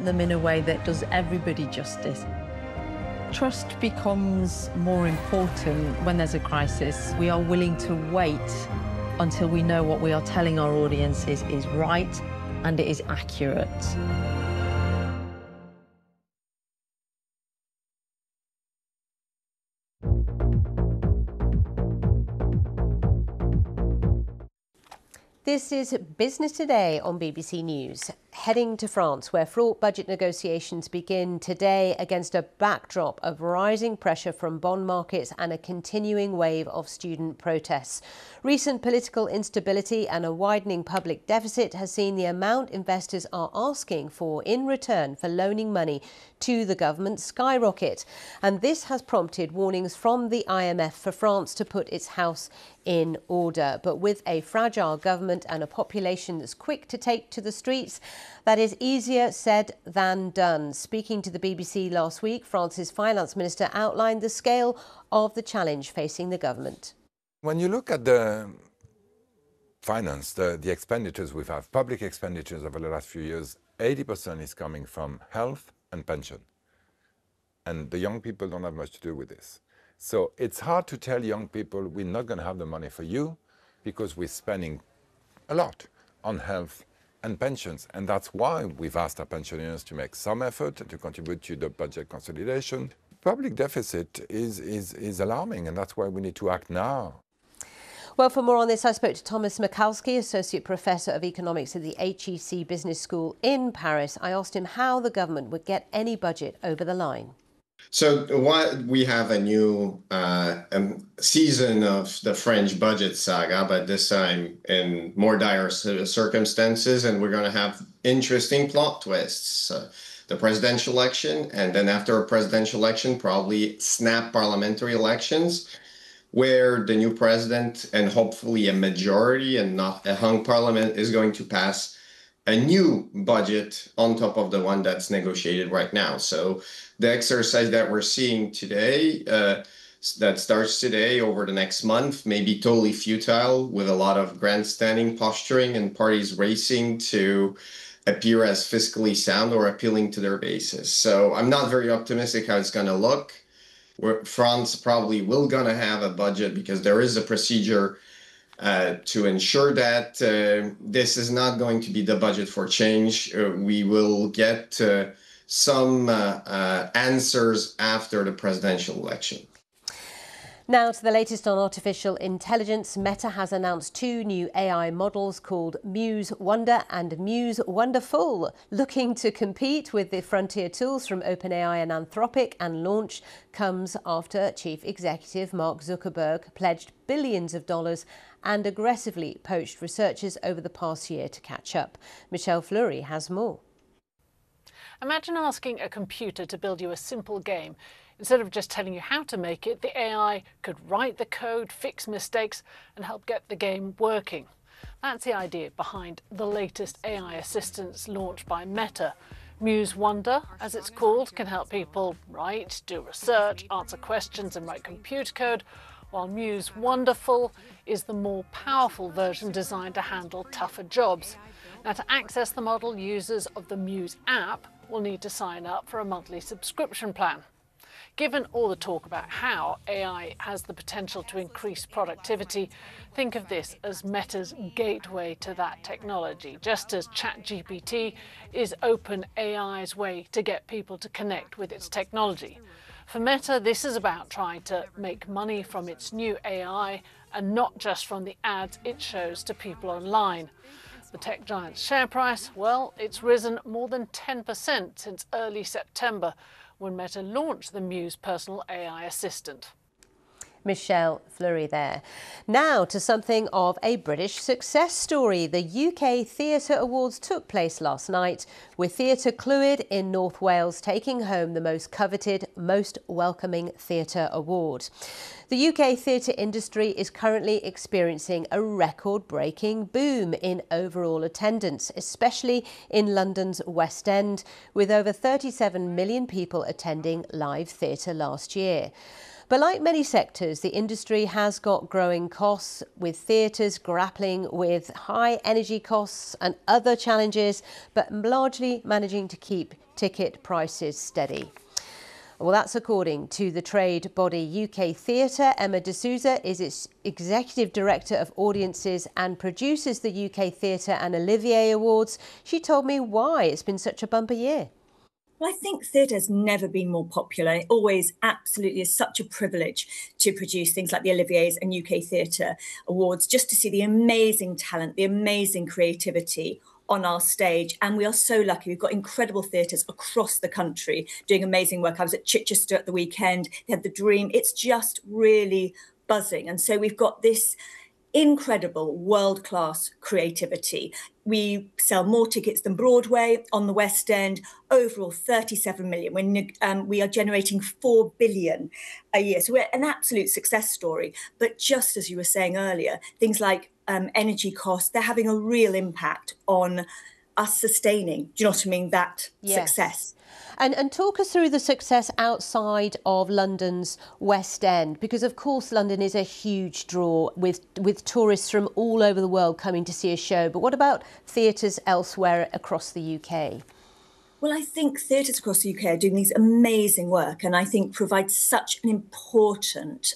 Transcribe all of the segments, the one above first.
them in a way that does everybody justice. Trust becomes more important when there's a crisis. We are willing to wait until we know what we are telling our audiences is right and it is accurate. This is Business Today on BBC News. Heading to France, where fraught budget negotiations begin today against a backdrop of rising pressure from bond markets and a continuing wave of student protests. Recent political instability and a widening public deficit has seen the amount investors are asking for in return for loaning money to the government skyrocket. And this has prompted warnings from the IMF for France to put its house in order. But with a fragile government and a population that's quick to take to the streets, that is easier said than done. Speaking to the BBC last week, France's finance minister outlined the scale of the challenge facing the government. When you look at the finance, the expenditures we have, public expenditures over the last few years, 80% is coming from health and pension. And the young people don't have much to do with this. So it's hard to tell young people we're not going to have the money for you because we're spending a lot on health and pensions. And that's why we've asked our pensioners to make some effort to contribute to the budget consolidation. Public deficit is alarming, and that's why we need to act now. Well, for more on this, I spoke to Thomas Michalski, Associate Professor of Economics at the HEC Business School in Paris. I asked him how the government would get any budget over the line. So we have a new season of the French budget saga, but this time in more dire circumstances, and we're going to have interesting plot twists. The presidential election, and then after a presidential election, probably snap parliamentary elections, where the new president and hopefully a majority and not a hung parliament is going to pass a new budget on top of the one that's negotiated right now. So the exercise that we're seeing today, that starts today over the next month, may be totally futile, with a lot of grandstanding, posturing, and parties racing to appear as fiscally sound or appealing to their bases. So I'm not very optimistic how it's going to look. France probably will going to have a budget because there is a procedure to ensure that this is not going to be the budget for change. We will get some answers after the presidential election. Now to the latest on artificial intelligence. Meta has announced two new AI models called Muse Wonder and Muse Wonderful, looking to compete with the frontier tools from OpenAI and Anthropic, and launch comes after Chief Executive Mark Zuckerberg pledged billions of dollars and aggressively poached researchers over the past year to catch up. Michelle Fleury has more. Imagine asking a computer to build you a simple game. Instead of just telling you how to make it, the AI could write the code, fix mistakes, and help get the game working. That's the idea behind the latest AI assistants launched by Meta. Muse Wonder, as it's called, can help people write, do research, answer questions, and write computer code, while Muse Wonderful is the more powerful version designed to handle tougher jobs. Now, to access the model, users of the Muse app will need to sign up for a monthly subscription plan. Given all the talk about how AI has the potential to increase productivity, think of this as Meta's gateway to that technology, just as ChatGPT is OpenAI's way to get people to connect with its technology. For Meta, this is about trying to make money from its new AI and not just from the ads it shows to people online. The tech giant's share price, well, it's risen more than 10% since early September, when Meta launched the Muse personal AI assistant. Michelle Fleury there. Now to something of a British success story. The UK Theatre Awards took place last night, with Theatr Clwyd in North Wales taking home the most coveted, most welcoming theatre award. The UK theatre industry is currently experiencing a record-breaking boom in overall attendance, especially in London's West End, with over 37 million people attending live theatre last year. But like many sectors, the industry has got growing costs, with theatres grappling with high energy costs and other challenges, but largely managing to keep ticket prices steady. Well, that's according to the trade body UK Theatre. Emma D'Souza is its Executive Director of Audiences and produces the UK Theatre and Olivier Awards. She told me why it's been such a bumper year. Well, I think theatre has never been more popular. It always absolutely is such a privilege to produce things like the Olivier's and UK Theatre Awards, just to see the amazing talent, the amazing creativity on our stage. And we are so lucky. We've got incredible theatres across the country doing amazing work. I was at Chichester at the weekend. They had The Dream. It's just really buzzing. And so we've got this incredible world-class creativity. We sell more tickets than Broadway on the West End, overall 37 million. We are generating 4 billion a year. So we're an absolute success story. But just as you were saying earlier, things like energy costs, they're having a real impact on us sustaining, do you know what I mean, that success. And talk us through the success outside of London's West End, because of course London is a huge draw with tourists from all over the world coming to see a show. But what about theatres elsewhere across the UK? Well, I think theatres across the UK are doing these amazing work, and I think provide such an important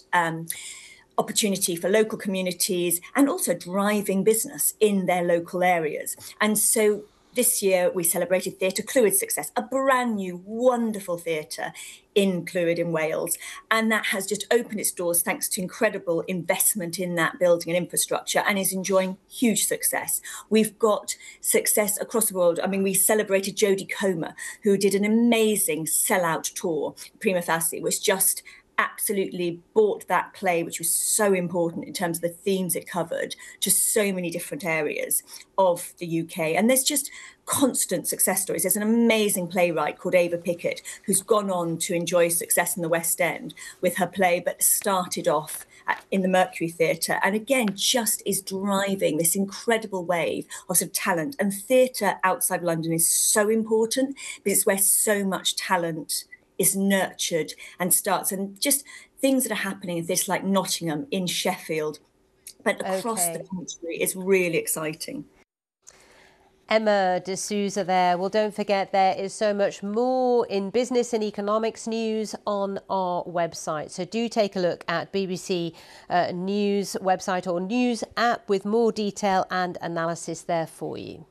opportunity for local communities and also driving business in their local areas. And so this year, we celebrated Theatr Clwyd's success, a brand new, wonderful theatre in Clwyd in Wales. And that has just opened its doors thanks to incredible investment in that building and infrastructure, and is enjoying huge success. We've got success across the world. I mean, we celebrated Jodie Comer, who did an amazing sellout tour. Prima Facie was just absolutely bought that play, which was so important in terms of the themes it covered, to so many different areas of the UK. And there's just constant success stories. There's an amazing playwright called Ava Pickett, who's gone on to enjoy success in the West End with her play, but started off in the Mercury Theatre, and again just is driving this incredible wave of sort of talent. And theatre outside London is so important because it's where so much talent is nurtured and starts, and just things that are happening in this, like Nottingham, in Sheffield, but across the country is really exciting. Emma D'Souza there. Well, don't forget, there is so much more in business and economics news on our website. So do take a look at BBC News website or news app with more detail and analysis there for you.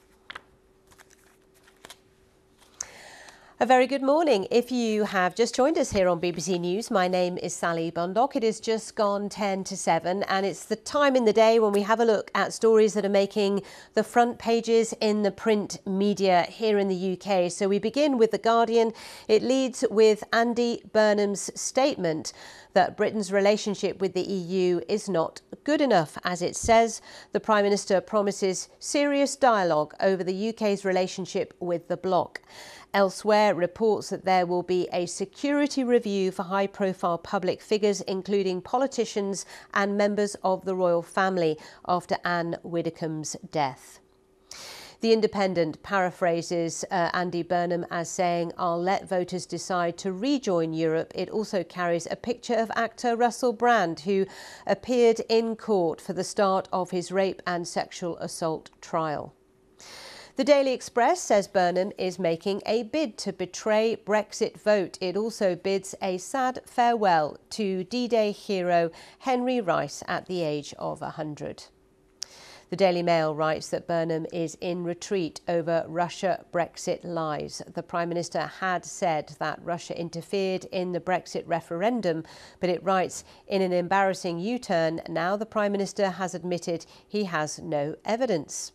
A very good morning. If you have just joined us here on BBC News, my name is Sally Bundock. It is just gone 10 to 7, and it's the time in the day when we have a look at stories that are making the front pages in the print media here in the UK. So we begin with The Guardian. It leads with Andy Burnham's statement that Britain's relationship with the EU is not good enough. As it says, the Prime Minister promises serious dialogue over the UK's relationship with the bloc. Elsewhere, reports that there will be a security review for high-profile public figures, including politicians and members of the royal family, after Anne Widdecombe's death. The Independent paraphrases Andy Burnham as saying, "I'll let voters decide to rejoin Europe." It also carries a picture of actor Russell Brand, who appeared in court for the start of his rape and sexual assault trial. The Daily Express says Burnham is making a bid to betray Brexit vote. It also bids a sad farewell to D-Day hero Henry Rice at the age of 100. The Daily Mail writes that Burnham is in retreat over Russia-Brexit lies. The Prime Minister had said that Russia interfered in the Brexit referendum, but it writes, in an embarrassing U-turn, now the Prime Minister has admitted he has no evidence.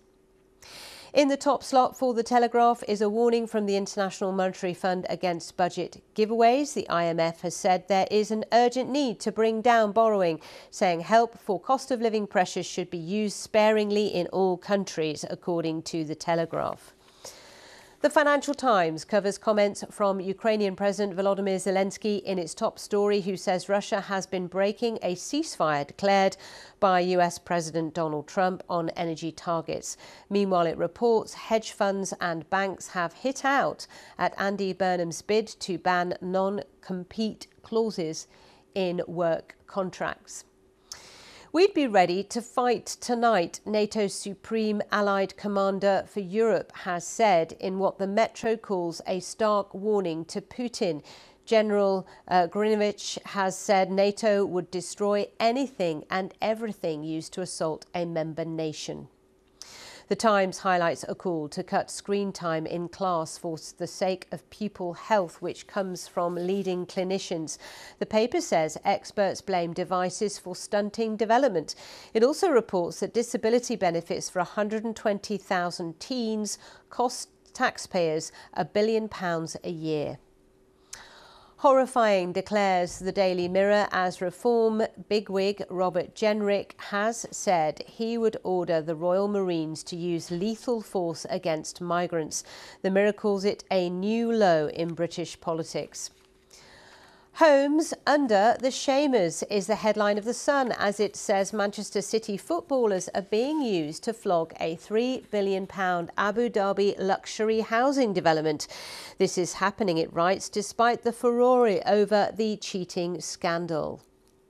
In the top slot for The Telegraph is a warning from the International Monetary Fund against budget giveaways. The IMF has said there is an urgent need to bring down borrowing, saying help for cost of living pressures should be used sparingly in all countries, according to The Telegraph. The Financial Times covers comments from Ukrainian President Volodymyr Zelensky in its top story, who says Russia has been breaking a ceasefire declared by US President Donald Trump on energy targets. Meanwhile, it reports hedge funds and banks have hit out at Andy Burnham's bid to ban non-compete clauses in work contracts. We'd be ready to fight tonight, NATO's Supreme Allied Commander for Europe has said in what the Metro calls a stark warning to Putin. General Grinovich has said NATO would destroy anything and everything used to assault a member nation. The Times highlights a call to cut screen time in class for the sake of pupil health, which comes from leading clinicians. The paper says experts blame devices for stunting development. It also reports that disability benefits for 120,000 teens cost taxpayers £1 billion a year. Horrifying, declares the Daily Mirror, as Reform bigwig Robert Jenrick has said he would order the Royal Marines to use lethal force against migrants. The Mirror calls it a new low in British politics. Homes under the shamers is the headline of The Sun, as it says Manchester City footballers are being used to flog a £3 billion Abu Dhabi luxury housing development. This is happening, it writes, despite the furore over the cheating scandal.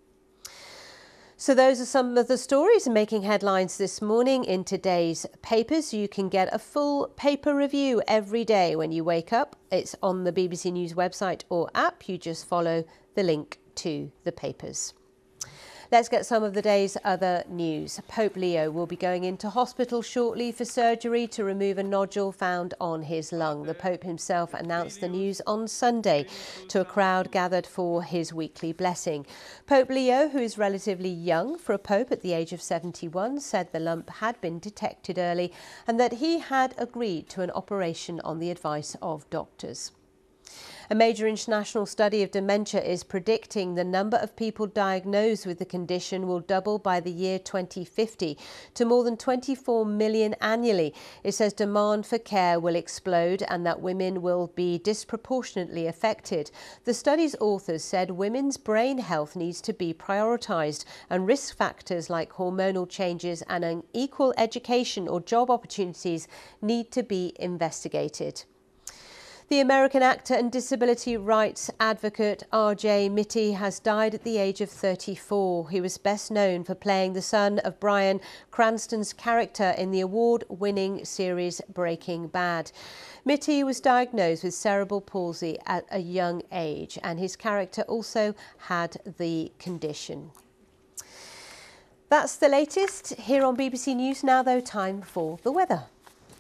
So those are some of the stories making headlines this morning in today's papers. You can get a full paper review every day when you wake up. It's on the BBC News website or app. You just follow the link to the papers. Let's get some of the day's other news. Pope Leo will be going into hospital shortly for surgery to remove a nodule found on his lung. The Pope himself announced the news on Sunday to a crowd gathered for his weekly blessing. Pope Leo, who is relatively young for a pope at the age of 71, said the lump had been detected early and that he had agreed to an operation on the advice of doctors. A major international study of dementia is predicting the number of people diagnosed with the condition will double by the year 2050 to more than 24 million annually. It says demand for care will explode and that women will be disproportionately affected. The study's authors said women's brain health needs to be prioritised and risk factors like hormonal changes and unequal education or job opportunities need to be investigated. The American actor and disability rights advocate R.J. Mitte has died at the age of 34. He was best known for playing the son of Bryan Cranston's character in the award-winning series Breaking Bad. Mitte was diagnosed with cerebral palsy at a young age, and his character also had the condition. That's the latest here on BBC News Now, though. Time for the weather.